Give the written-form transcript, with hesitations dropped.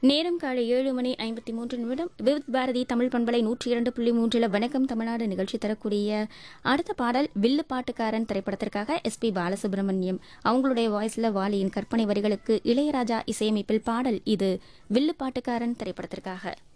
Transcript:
நேரம் காலை 7:53 விவித் பாரதி தமிழ் பண்பலை 102.3 வணக்கம் தமிழ்நாடு நிகழ்ச்சி தரக்கூடிய அடுத்த பாடல் வில்லு பாட்டுக்காரன் திரைப்படத்திற்காக எஸ்பி பாலசுப்ரமணியம் அவங்களுடைய வாய்ஸ்ல வாலியின் கற்பனை வரிகளுக்கு இளையராஜா இசையமைப்பில் பாடல் இது வில்லு பாட்டுக்காரன் திரைப்படத்திற்காக.